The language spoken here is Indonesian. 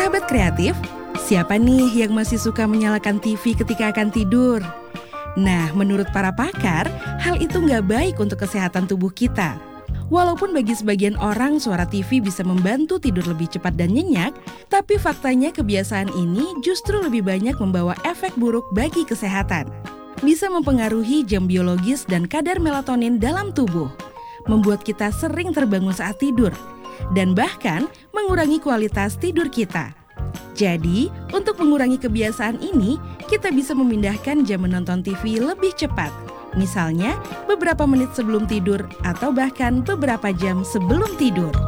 Sahabat kreatif, siapa nih yang masih suka menyalakan TV ketika akan tidur? Nah, menurut para pakar, hal itu nggak baik untuk kesehatan tubuh kita. Walaupun bagi sebagian orang suara TV bisa membantu tidur lebih cepat dan nyenyak, tapi faktanya kebiasaan ini justru lebih banyak membawa efek buruk bagi kesehatan. Bisa mempengaruhi jam biologis dan kadar melatonin dalam tubuh, membuat kita sering terbangun saat tidur, dan bahkan mengurangi kualitas tidur kita. Jadi, untuk mengurangi kebiasaan ini, kita bisa memindahkan jam menonton TV lebih cepat. Misalnya, beberapa menit sebelum tidur atau bahkan beberapa jam sebelum tidur.